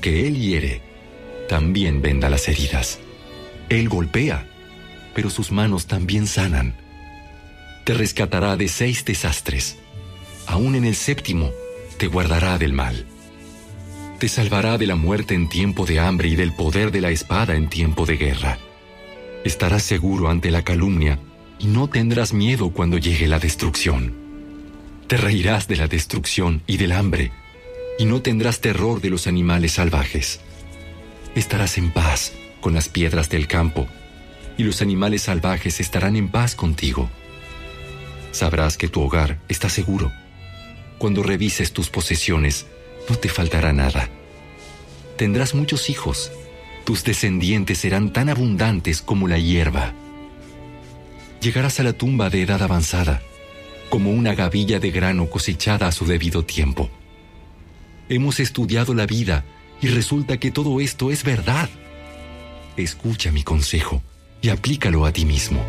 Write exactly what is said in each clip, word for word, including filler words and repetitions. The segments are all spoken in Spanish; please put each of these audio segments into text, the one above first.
aunque Él hiere, también venda las heridas. Él golpea, pero sus manos también sanan. Te rescatará de seis desastres. Aún en el séptimo, te guardará del mal. Te salvará de la muerte en tiempo de hambre y del poder de la espada en tiempo de guerra. Estarás seguro ante la calumnia y no tendrás miedo cuando llegue la destrucción. Te reirás de la destrucción y del hambre y no tendrás terror de los animales salvajes. Estarás en paz con las piedras del campo y los animales salvajes estarán en paz contigo. Sabrás que tu hogar está seguro. Cuando revises tus posesiones, no te faltará nada. Tendrás muchos hijos. Tus descendientes serán tan abundantes como la hierba. Llegarás a la tumba de edad avanzada, como una gavilla de grano cosechada a su debido tiempo. Hemos estudiado la vida y resulta que todo esto es verdad. Escucha mi consejo y aplícalo a ti mismo.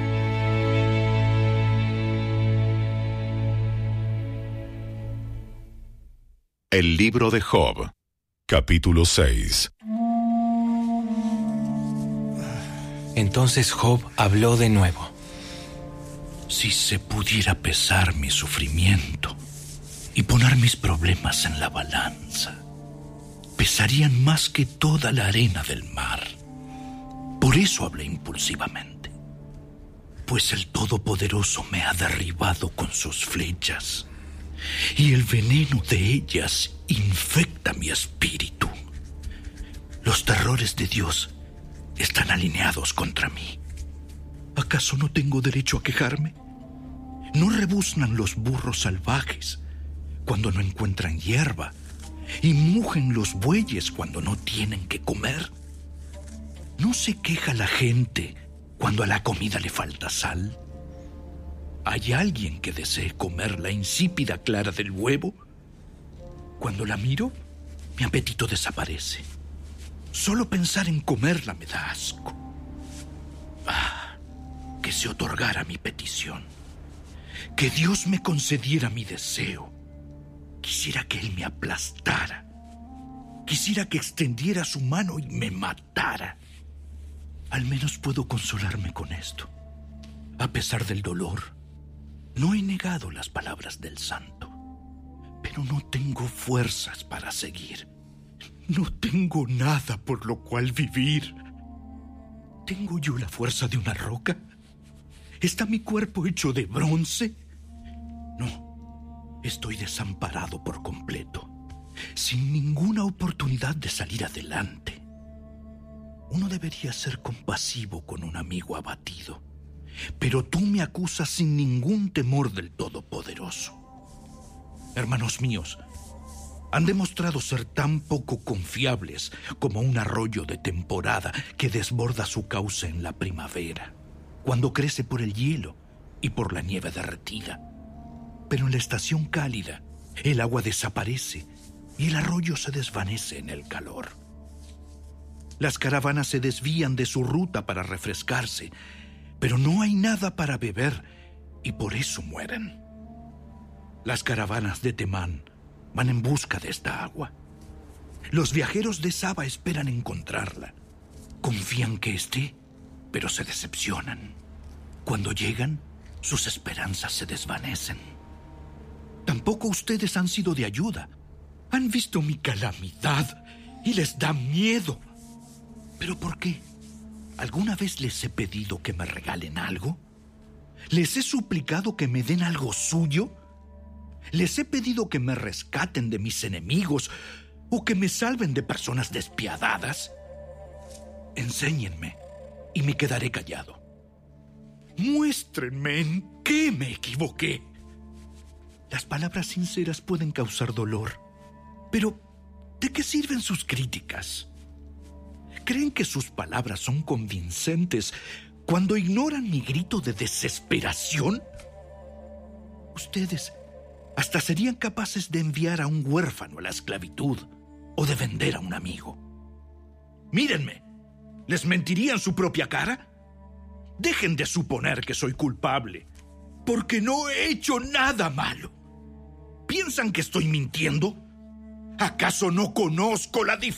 El libro de Job, capítulo seis. Entonces Job habló de nuevo. Si se pudiera pesar mi sufrimiento y poner mis problemas en la balanza, pesarían más que toda la arena del mar. Por eso hablé impulsivamente, pues el Todopoderoso me ha derribado con sus flechas, y el veneno de ellas infecta mi espíritu. Los terrores de Dios están alineados contra mí. ¿Acaso no tengo derecho a quejarme? ¿No rebuznan los burros salvajes cuando no encuentran hierba y mugen los bueyes cuando no tienen que comer? ¿No se queja la gente cuando a la comida le falta sal? ¿Hay alguien que desee comer la insípida clara del huevo? Cuando la miro, mi apetito desaparece. Solo pensar en comerla me da asco. Ah, que se otorgara mi petición. Que Dios me concediera mi deseo. Quisiera que Él me aplastara. Quisiera que extendiera su mano y me matara. Al menos puedo consolarme con esto. A pesar del dolor, no he negado las palabras del santo, pero no tengo fuerzas para seguir. No tengo nada por lo cual vivir. ¿Tengo yo la fuerza de una roca? ¿Está mi cuerpo hecho de bronce? No, estoy desamparado por completo, sin ninguna oportunidad de salir adelante. Uno debería ser compasivo con un amigo abatido, pero tú me acusas sin ningún temor del Todopoderoso. Hermanos míos, han demostrado ser tan poco confiables como un arroyo de temporada que desborda su cauce en la primavera, cuando crece por el hielo y por la nieve derretida. Pero en la estación cálida, el agua desaparece y el arroyo se desvanece en el calor. Las caravanas se desvían de su ruta para refrescarse, pero no hay nada para beber y por eso mueren. Las caravanas de Temán van en busca de esta agua. Los viajeros de Saba esperan encontrarla. Confían que esté, pero se decepcionan. Cuando llegan, sus esperanzas se desvanecen. Tampoco ustedes han sido de ayuda. Han visto mi calamidad y les da miedo. ¿Pero por qué? ¿Alguna vez les he pedido que me regalen algo? ¿Les he suplicado que me den algo suyo? ¿Les he pedido que me rescaten de mis enemigos o que me salven de personas despiadadas? Enséñenme y me quedaré callado. Muéstrenme en qué me equivoqué. Las palabras sinceras pueden causar dolor, pero ¿de qué sirven sus críticas? ¿Creen que sus palabras son convincentes cuando ignoran mi grito de desesperación? Ustedes hasta serían capaces de enviar a un huérfano a la esclavitud o de vender a un amigo. Mírenme, ¿les mentiría en su propia cara? Dejen de suponer que soy culpable, porque no he hecho nada malo. ¿Piensan que estoy mintiendo? ¿Acaso no conozco la diferencia